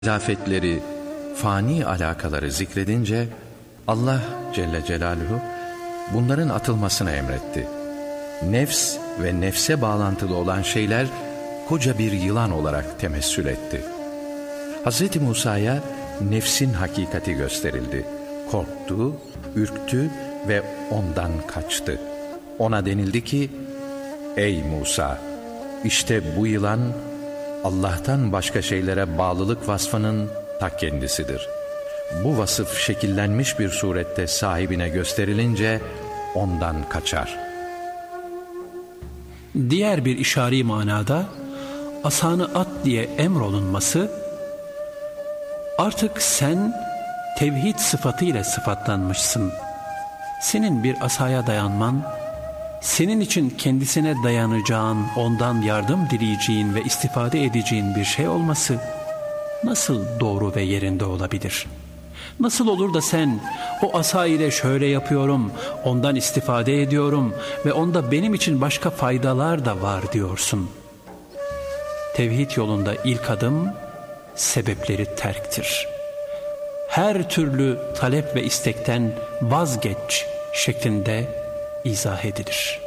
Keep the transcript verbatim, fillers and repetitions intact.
izafetleri, fani alakaları zikredince Allah Celle Celaluhu bunların atılmasını emretti. Nefs ve nefse bağlantılı olan şeyler koca bir yılan olarak temessül etti. Hz. Musa'ya nefsin hakikati gösterildi. Korktu, ürktü ve ondan kaçtı. Ona denildi ki, ey Musa, işte bu yılan Allah'tan başka şeylere bağlılık vasfının ta kendisidir. Bu vasıf şekillenmiş bir surette sahibine gösterilince ondan kaçar. Diğer bir işari manada asanı at diye emrolunması, artık sen tevhid sıfatıyla sıfatlanmışsın. Senin bir asaya dayanman, senin için kendisine dayanacağın, ondan yardım dileyeceğin ve istifade edeceğin bir şey olması nasıl doğru ve yerinde olabilir? Nasıl olur da sen o asa ile şöyle yapıyorum, ondan istifade ediyorum ve onda benim için başka faydalar da var diyorsun? Tevhid yolunda ilk adım sebepleri terktir. Her türlü talep ve istekten vazgeç şeklinde izah edilir.